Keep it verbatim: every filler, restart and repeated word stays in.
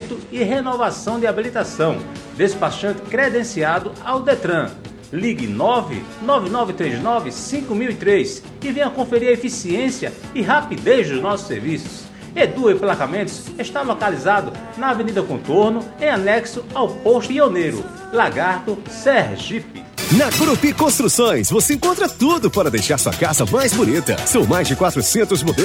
licenciamento e renovação de habilitação. Despachante credenciado ao Detran. Ligue nove nove nove três nove cinco mil e três e venha conferir a eficiência e rapidez dos nossos serviços. Edu Emplacamentos está localizado na Avenida Contorno, em anexo ao Posto Pioneiro, Lagarto, Sergipe. Na Curupi Construções, você encontra tudo para deixar sua casa mais bonita. São mais de quatrocentos modelos